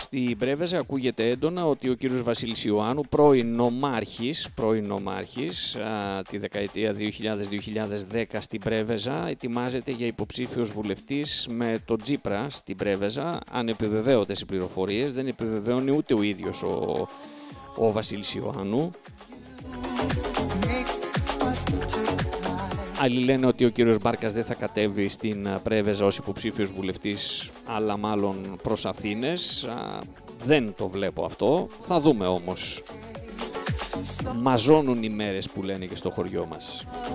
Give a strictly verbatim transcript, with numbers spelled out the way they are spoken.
Στην Πρέβεζα ακούγεται έντονα ότι ο κύριος Βασίλης Ιωάννου, πρώην νομάρχης, πρώην νομάρχης α, τη δεκαετία δύο χιλιάδες με δύο χιλιάδες δέκα στην Πρέβεζα, ετοιμάζεται για υποψήφιος βουλευτής με τον Τσίπρα στην Πρέβεζα. Ανεπιβεβαίωτες οι πληροφορίες, δεν επιβεβαιώνει ούτε ο ίδιος ο, ο Βασίλης Ιωάννου. Άλλοι λένε ότι ο κύριος Μπάρκας δεν θα κατέβει στην Πρέβεζα ως υποψήφιος βουλευτής, αλλά μάλλον προς Αθήνες. Δεν το βλέπω αυτό. Θα δούμε όμως. Μαζώνουν οι μέρες που λένε και στο χωριό μας.